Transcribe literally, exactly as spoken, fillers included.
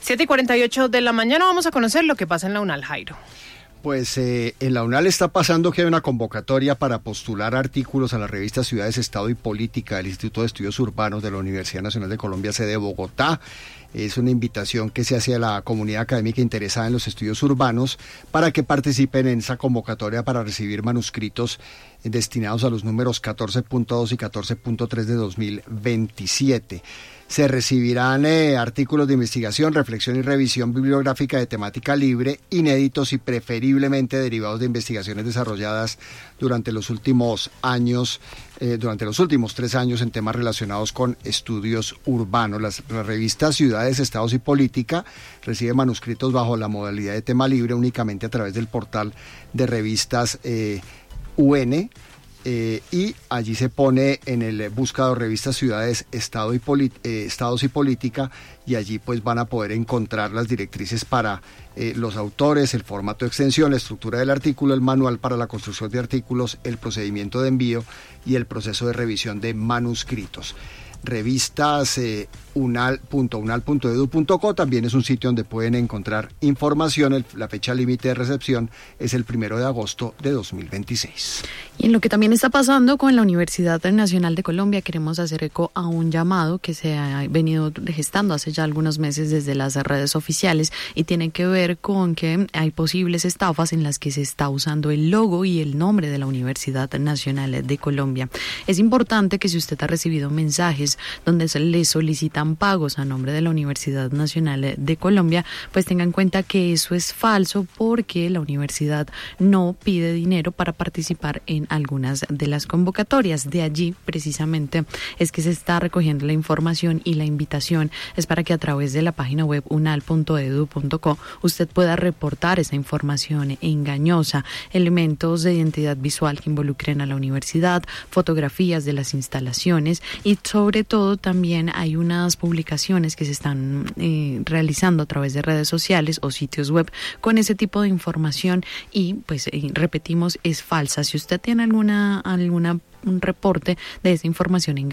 siete y cuarenta y ocho de la mañana vamos a conocer lo que pasa en la UNAL, Jairo. Pues eh, en la UNAL está pasando que hay una convocatoria para postular artículos a la revista Ciudades, Estado y Política del Instituto de Estudios Urbanos de la Universidad Nacional de Colombia, sede Bogotá. Es una invitación que se hace a la comunidad académica interesada en los estudios urbanos para que participen en esa convocatoria para recibir manuscritos destinados a los números catorce punto dos y catorce punto tres de dos mil veintisiete. Se recibirán eh, artículos de investigación, reflexión y revisión bibliográfica de temática libre, inéditos y preferiblemente derivados de investigaciones desarrolladas durante los últimos años, eh, durante los últimos tres años en temas relacionados con estudios urbanos. Las, la revista Ciudades, Estados y Política recibe manuscritos bajo la modalidad de tema libre únicamente a través del portal de revistas eh, U N. Eh, y allí se pone en el buscador revistas Ciudades, Estado y Poli- eh, Estados y Política, y allí pues van a poder encontrar las directrices para eh, los autores, el formato de extensión, la estructura del artículo, el manual para la construcción de artículos, el procedimiento de envío y el proceso de revisión de manuscritos. Revistas eh, unal punto unal punto edu punto co también es un sitio donde pueden encontrar información. El, la fecha límite de recepción es el primero de agosto de dos mil veintiséis. Y en lo que también está pasando con la Universidad Nacional de Colombia, queremos hacer eco a un llamado que se ha venido gestando hace ya algunos meses desde las redes oficiales y tiene que ver con que hay posibles estafas en las que se está usando el logo y el nombre de la Universidad Nacional de Colombia. Es importante que si usted ha recibido mensajes donde se le solicitan pagos a nombre de la Universidad Nacional de Colombia, pues tenga en cuenta que eso es falso porque la universidad no pide dinero para participar en algunas de las convocatorias. De allí, precisamente, es que se está recogiendo la información y la invitación es para que a través de la página web unal punto edu punto co usted pueda reportar esa información engañosa, elementos de identidad visual que involucren a la universidad, fotografías de las instalaciones y sobre todo también hay unas publicaciones que se están eh, realizando a través de redes sociales o sitios web con ese tipo de información y pues eh, repetimos, es falsa. Si usted tiene alguna alguna un reporte de esa información engañosa,